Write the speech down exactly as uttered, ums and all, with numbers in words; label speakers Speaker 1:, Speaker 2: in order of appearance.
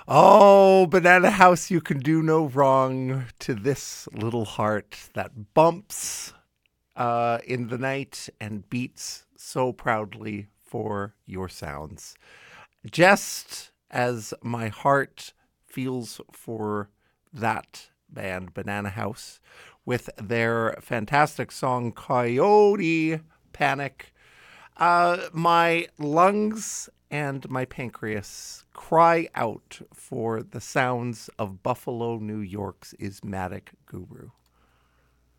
Speaker 1: Oh, Banana House, you can do no wrong to this little heart that bumps uh, in the night and beats so proudly for your sounds. Just as my heart feels for that band, Banana House, with their fantastic song Coyote Panic, uh, my lungs and my pancreas cry out for the sounds of Buffalo, New York's Ismatic Guru.